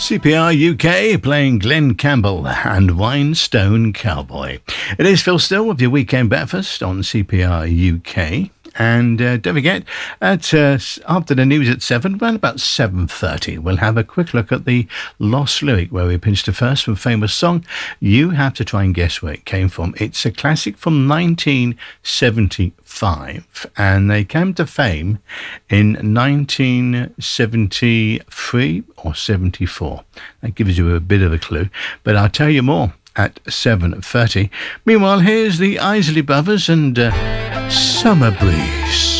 CPR UK playing Glenn Campbell and Winestone Cowboy. It is Phil Still with your weekend breakfast on CPR UK. And don't forget, after the news at 7, around about 7:30, we'll have a quick look at the Lost Lyric, where we pinched a first from famous song. You have to try and guess where it came from. It's a classic from 1975, and they came to fame in 1973 or 74. That gives you a bit of a clue, but I'll tell you more at 7:30. Meanwhile, here's the Isley Brothers and Summer Breeze.